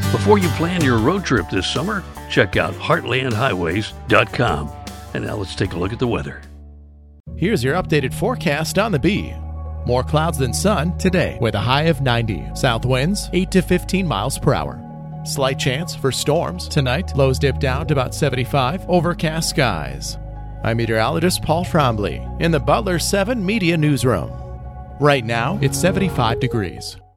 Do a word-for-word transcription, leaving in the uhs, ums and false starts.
Before you plan your road trip this summer, check out heartland highways dot com. And now let's take a look at the weather. Here's your updated forecast on the Bee. More clouds than sun today with a high of ninety. South winds eight to fifteen miles per hour. Slight chance for storms tonight. Lows dip down to about seventy-five. Overcast skies. I'm meteorologist Paul Trombley in the Butler seven Media Newsroom. Right now, it's seventy-five degrees.